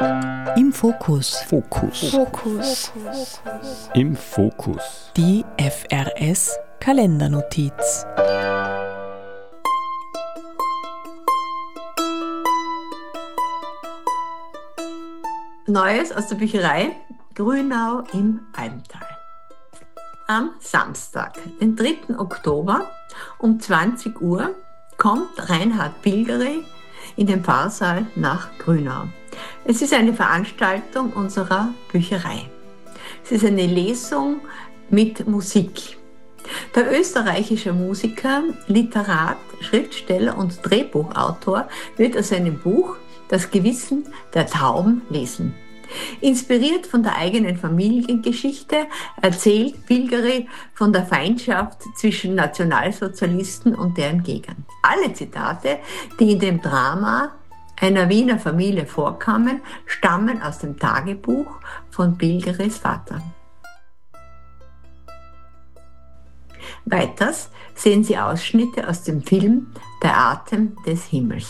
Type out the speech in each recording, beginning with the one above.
Im Fokus. Fokus. Im Fokus. Die FRS Kalendernotiz. Neues aus der Bücherei Grünau im Almtal. Am Samstag, den 3. Oktober um 20 Uhr kommt Reinhard Pilgeri in den Pfarrsaal nach Grünau. Es ist eine Veranstaltung unserer Bücherei. Es ist eine Lesung mit Musik. Der österreichische Musiker, Literat, Schriftsteller und Drehbuchautor wird aus seinem Buch Das Gewissen der Tauben lesen. Inspiriert von der eigenen Familiengeschichte erzählt Pilgeri von der Feindschaft zwischen Nationalsozialisten und deren Gegnern. Alle Zitate, die in dem Drama einer Wiener Familie vorkamen, stammen aus dem Tagebuch von Pilgeris Vater. Weiters sehen Sie Ausschnitte aus dem Film Der Atem des Himmels.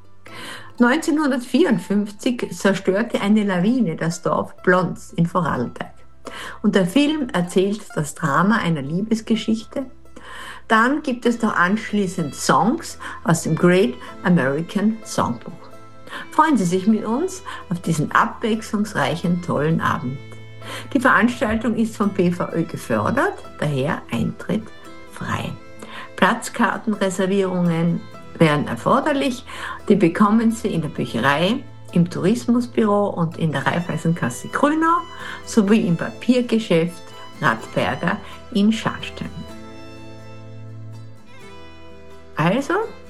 1954 zerstörte eine Lawine das Dorf Blons in Vorarlberg. Und der Film erzählt das Drama einer Liebesgeschichte. Dann gibt es noch anschließend Songs aus dem Great American Songbook. Freuen Sie sich mit uns auf diesen abwechslungsreichen, tollen Abend. Die Veranstaltung ist vom PVÖ gefördert, daher Eintritt frei. Platzkartenreservierungen wären erforderlich. Die bekommen Sie in der Bücherei, im Tourismusbüro und in der Raiffeisenkasse Grünau sowie im Papiergeschäft Radberger in Scharstein. Also,